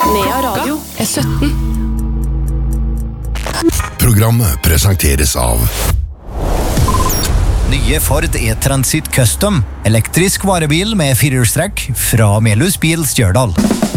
Nea Radio er 17. Programmet presenteres av Nye Ford E-Transit Custom, elektrisk varebil med firehjulstrekk fra Melhus Bil Stjørdal.